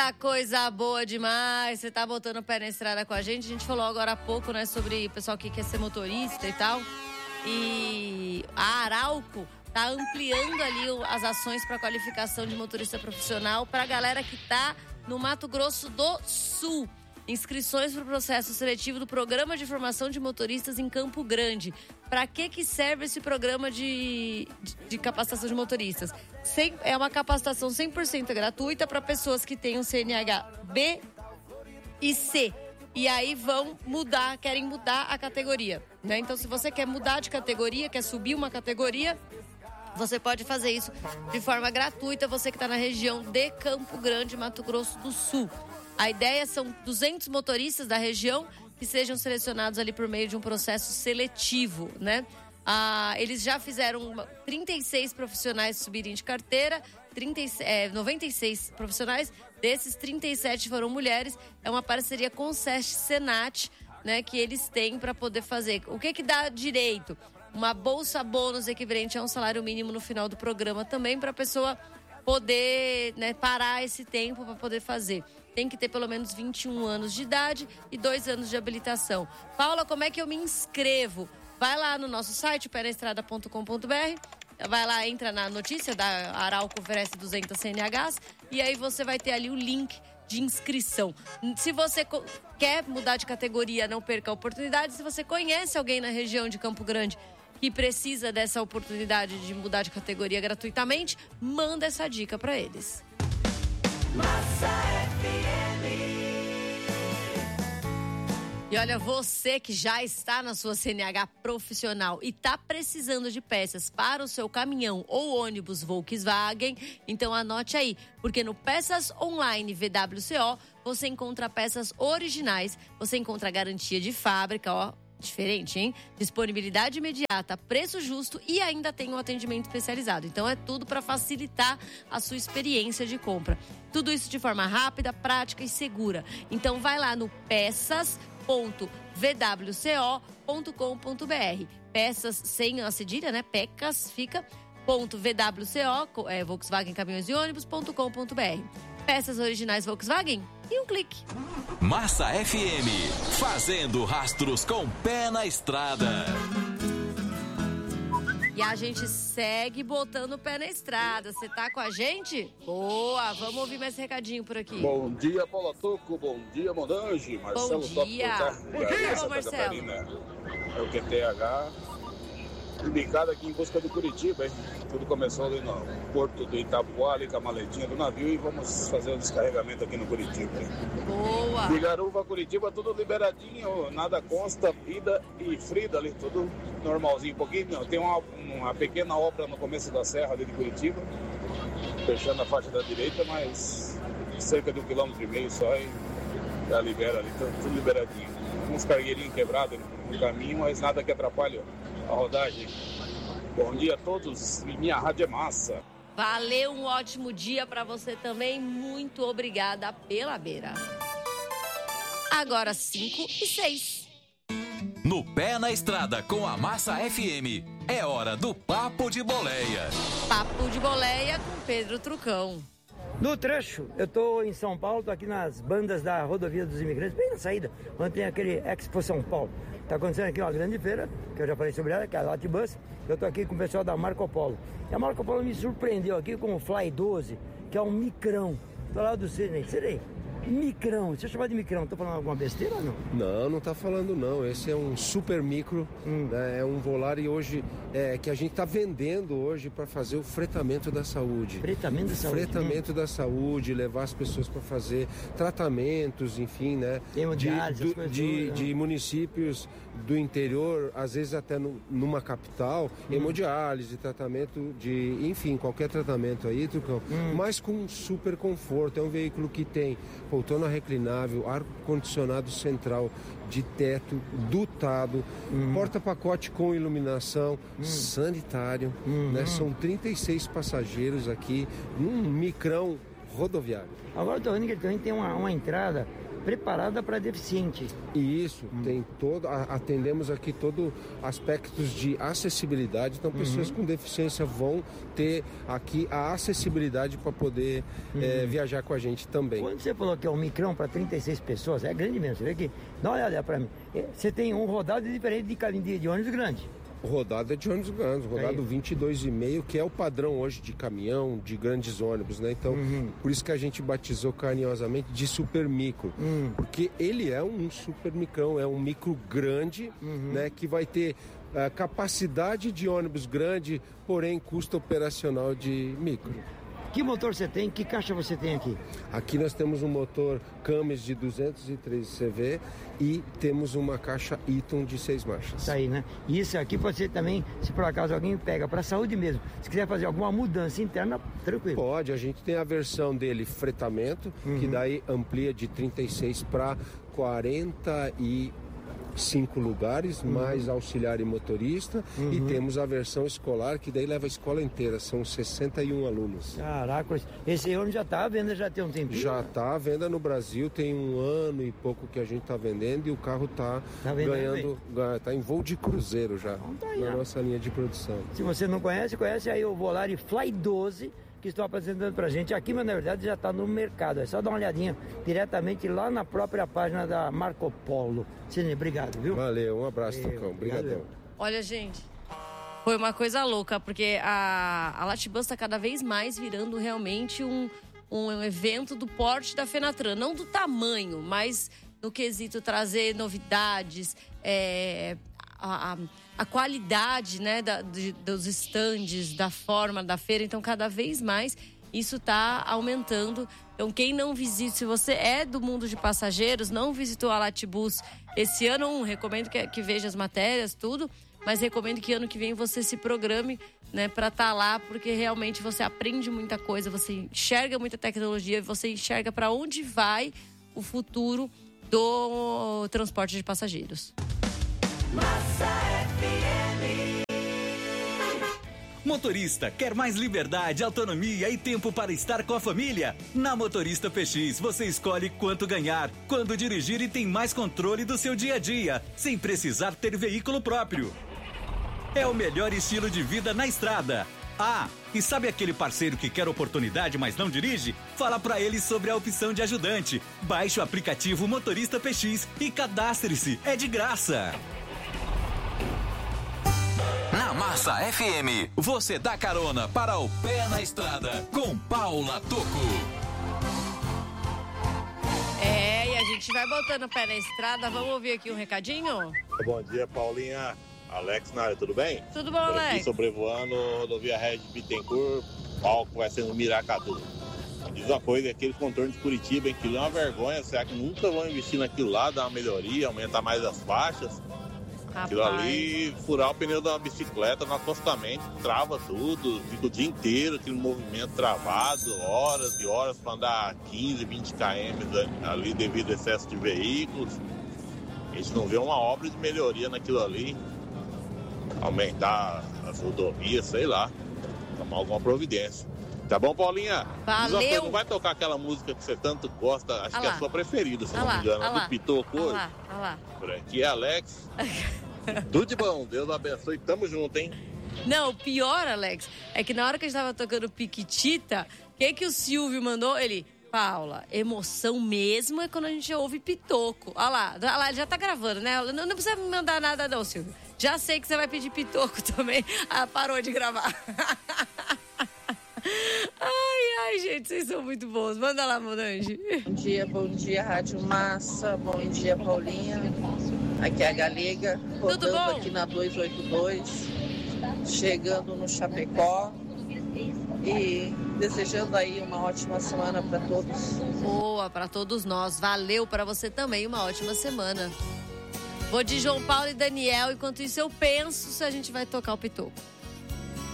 Coisa boa demais, você tá botando o pé na estrada com a gente falou agora há pouco, né, sobre o pessoal que quer ser motorista e tal, e a Arauco tá ampliando ali as ações para qualificação de motorista profissional pra galera que tá no Mato Grosso do Sul. Inscrições para o processo seletivo do Programa de Formação de Motoristas em Campo Grande. Para que serve esse programa de capacitação de motoristas? É uma capacitação 100% gratuita para pessoas que tenham CNH B e C. E aí querem mudar a categoria, né? Então, se você quer mudar de categoria, quer subir uma categoria, você pode fazer isso de forma gratuita, você que está na região de Campo Grande, Mato Grosso do Sul. A ideia são 200 motoristas da região que sejam selecionados ali por meio de um processo seletivo, né? Eles já fizeram 36 profissionais subirem de carteira, 96 profissionais, desses 37 foram mulheres. É uma parceria com o SESC Senat, né, que eles têm para poder fazer. O que dá direito? Uma bolsa bônus equivalente a um salário mínimo no final do programa também, para a pessoa poder, né, parar esse tempo para poder fazer. Tem que ter pelo menos 21 anos de idade e 2 anos de habilitação. Paula, como é que eu me inscrevo? Vai lá no nosso site, penaestrada.com.br, vai lá, entra na notícia da Arauco oferece 200 CNHs e aí você vai ter ali o link de inscrição. Se você quer mudar de categoria, não perca a oportunidade. Se você conhece alguém na região de Campo Grande que precisa dessa oportunidade de mudar de categoria gratuitamente, manda essa dica para eles. Massa FM. E olha, você que já está na sua CNH profissional e está precisando de peças para o seu caminhão ou ônibus Volkswagen, então anote aí, porque no Peças Online VWCO você encontra peças originais, você encontra garantia de fábrica, ó, diferente, hein? Disponibilidade imediata, preço justo e ainda tem um atendimento especializado. Então é tudo para facilitar a sua experiência de compra. Tudo isso de forma rápida, prática e segura. Então vai lá no peças.vwco.com.br. Peças sem a cedilha, né? Pecas fica .vwco, Volkswagen Caminhões e Ônibus.com.br. Peças originais Volkswagen e um clique. Massa FM, fazendo rastros com pé na estrada. E a gente segue botando o pé na estrada. Você tá com a gente? Boa, vamos ouvir mais recadinho por aqui. Bom dia, Paula Toco. Bom dia, Mondange. Marcelo Bom dia. Bom dia, Marcelo. É o QTH. Indicado aqui em busca do Curitiba, hein? Tudo começou ali no porto do Itapuá, ali com a maletinha do navio, e vamos fazer o descarregamento aqui no Curitiba. Hein? Boa! De Garuva, Curitiba, tudo liberadinho, nada consta, ida e Frida ali, tudo normalzinho. Um pouquinho, tem uma pequena obra no começo da serra ali de Curitiba, fechando a faixa da direita, mas cerca de 1,5 km só e já libera ali, tudo liberadinho. Uns cargueirinhos quebrados no caminho, mas nada que atrapalhe a rodagem. Bom dia a todos, minha rádio é massa. Valeu, um ótimo dia pra você também, muito obrigada pela beira. Agora 5:06. No Pé na Estrada com a Massa FM, é hora do Papo de Boleia. Papo de Boleia com Pedro Trucão. No trecho, eu tô em São Paulo, tô aqui nas bandas da Rodovia dos Imigrantes, bem na saída, onde tem aquele Expo São Paulo. Tá acontecendo aqui uma grande feira, que eu já falei sobre ela, que é a Latibus. Eu tô aqui com o pessoal da Marco Polo. E a Marco Polo me surpreendeu aqui com o Fly 12, que é um micrão. Tô lá do Sidney. Micrão, se eu chamar de micrão, tô falando alguma besteira ou não? Não tá falando não, esse é um super micro, né? É um Volare hoje que a gente tá vendendo hoje para fazer o fretamento da saúde. Fretamento da saúde? Fretamento da saúde, levar as pessoas para fazer tratamentos, enfim, né? De municípios do interior, às vezes até numa capital, hemodiálise, tratamento de, enfim, qualquer tratamento aí, Trucão, mas com super conforto. É um veículo que tem poltrona reclinável, ar-condicionado central de teto, dotado, porta-pacote com iluminação, sanitário, né? São 36 passageiros aqui num micrão rodoviário. Agora eu tô vendo que ele também tem uma entrada preparada para deficiente. E isso, tem atendemos aqui todo aspectos de acessibilidade, então pessoas com deficiência vão ter aqui a acessibilidade para poder viajar com a gente também. Quando você falou que é um micrão para 36 pessoas, é grande mesmo, você vê que, dá uma olhada para mim, você tem um rodado diferente de ônibus grande. Rodada de ônibus grandes, rodado 22,5, que é o padrão hoje de caminhão, de grandes ônibus, né? Então, por isso que a gente batizou carinhosamente de super micro, porque ele é um super micrão, é um micro grande, né? Que vai ter capacidade de ônibus grande, porém custo operacional de micro. Que motor você tem? Que caixa você tem aqui? Aqui nós temos um motor Cummins de 213 CV e temos uma caixa Eaton de 6 marchas. Isso aí, né? Isso aqui pode ser também, se por acaso alguém pega para saúde mesmo. Se quiser fazer alguma mudança interna, tranquilo. Pode, a gente tem a versão dele fretamento, que daí amplia de 36 para 45 lugares, mais auxiliar e motorista, e temos a versão escolar, que daí leva a escola inteira, são 61 alunos. Caraca, esse ônibus já está à venda, já tem um tempinho? Já está à venda no Brasil, tem 1 ano e pouco que a gente está vendendo, e o carro está ganhando, está em voo de cruzeiro já, na nossa linha de produção. Se você não conhece aí o Volare Fly 12, que estão apresentando pra gente aqui, mas na verdade já está no mercado. É só dar uma olhadinha diretamente lá na própria página da Marco Polo. Cine, obrigado, viu? Valeu, um abraço, Tocão. Obrigadão. Olha, gente, foi uma coisa louca, porque a Latibus está cada vez mais virando realmente um evento do porte da Fenatran. Não do tamanho, mas no quesito trazer novidades, a qualidade, né, dos estandes, da forma da feira. Então, cada vez mais isso está aumentando. Então, quem não visita, se você é do mundo de passageiros, não visitou a Latibus esse ano, recomendo que veja as matérias, tudo, mas recomendo que ano que vem você se programe, né, para estar lá, porque realmente você aprende muita coisa, você enxerga muita tecnologia, você enxerga para onde vai o futuro do transporte de passageiros. Massa FM. Motorista, quer mais liberdade, autonomia e tempo para estar com a família? Na Motorista PX, você escolhe quanto ganhar, quando dirigir e tem mais controle do seu dia a dia, sem precisar ter veículo próprio. É o melhor estilo de vida na estrada. Ah, e sabe aquele parceiro que quer oportunidade, mas não dirige? Fala pra ele sobre a opção de ajudante. Baixe o aplicativo Motorista PX e cadastre-se. É de graça. Na Massa FM, você dá carona para o Pé na Estrada com Paula Tocco. E a gente vai botando o pé na estrada. Vamos ouvir aqui um recadinho? Bom dia, Paulinha. Alex na área, tudo bem? Tudo bom, Alex? Aqui sobrevoando rodovia Regis Bittencourt, palco vai ser no Miracatu. Diz uma coisa, aquele contorno de Curitiba, aquilo é uma vergonha. Será que nunca vão investir naquilo lá, dar uma melhoria, aumentar mais as faixas? Aquilo ali, furar o pneu da bicicleta no acostamento, trava tudo, fica o dia inteiro aquele movimento travado, horas e horas para andar 15, 20 km ali devido ao excesso de veículos. A gente não vê uma obra de melhoria naquilo ali, aumentar as rodovias, sei lá, tomar alguma providência. Tá bom, Paulinha? Valeu! Não vai tocar aquela música que você tanto gosta, acho que é a sua preferida, se não me engano, do Pitoco hoje. Lá. Por aqui é Alex. Tudo de bom, Deus abençoe, tamo junto, hein? Não, o pior, Alex, é que na hora que a gente tava tocando Piquitita, o que o Silvio mandou? Ele, Paula, emoção mesmo é quando a gente ouve Pitoco. Olha lá, já tá gravando, né? Não precisa me mandar nada não, Silvio. Já sei que você vai pedir Pitoco também. Ah, parou de gravar. Ai, gente, vocês são muito bons. Manda lá, Monange. Bom dia, Rádio Massa. Bom dia, Paulinha. Aqui é a Galega, rodando aqui na 282, chegando no Chapecó e desejando aí uma ótima semana para todos. Boa, para todos nós. Valeu para você também, uma ótima semana. Vou de João Paulo e Daniel, enquanto isso eu penso se a gente vai tocar o Pitoco.